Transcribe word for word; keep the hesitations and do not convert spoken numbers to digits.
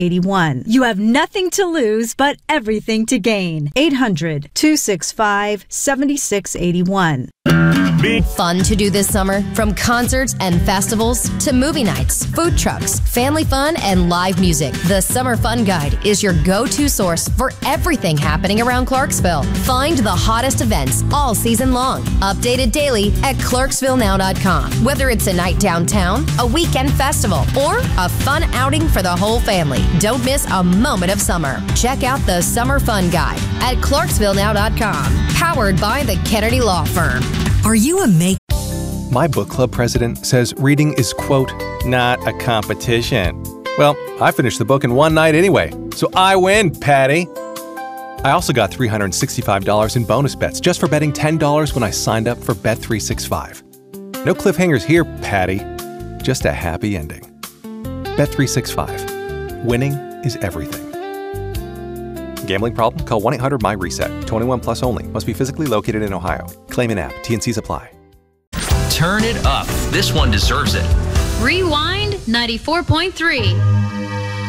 eight one. You have nothing to lose, but everything to gain. eight hundred, two six five, seven six eight one. Fun to do this summer? From concerts and festivals to movie nights, food trucks, family fun, and live music. The Summer Fun Guide is your go-to source for everything happening around Clarksville. Find the hottest events all season long. Updated daily at clarksville now dot com. Whether it's a night downtown, a weekend festival, or a fun outing for the whole family, don't miss a moment of summer. Check out the Summer Fun Guide at clarksville now dot com. Powered by the Kennedy Law Firm. Are you a make? My book club president says reading is, quote, not a competition. Well, I finished the book in one night anyway, so I win, Patty. I also got three hundred sixty-five dollars in bonus bets just for betting ten dollars when I signed up for Bet three sixty-five. No cliffhangers here, Patty. Just a happy ending. Bet three sixty-five. Winning is everything. Gambling problem? Call one eight hundred my reset. twenty-one plus only. Must be physically located in Ohio. Claim an app. T and Cs apply. Turn it up. This one deserves it. Rewind ninety-four point three.